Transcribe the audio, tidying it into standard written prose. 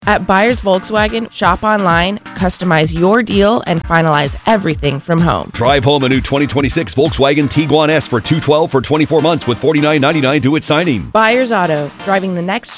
At Buyers Volkswagen, shop online, customize your deal, and finalize everything from home. Drive home a new 2026 Volkswagen Tiguan S for $212 for 24 months with $49.99 due at signing. Buyers Auto, driving the next